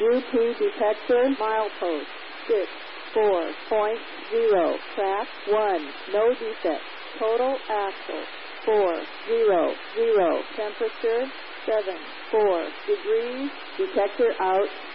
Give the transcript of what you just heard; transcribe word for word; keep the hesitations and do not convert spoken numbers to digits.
U P detector milepost six four point zero. Track one. No defect. Total axle four zero zero. Temperature seven four degrees. Detector out.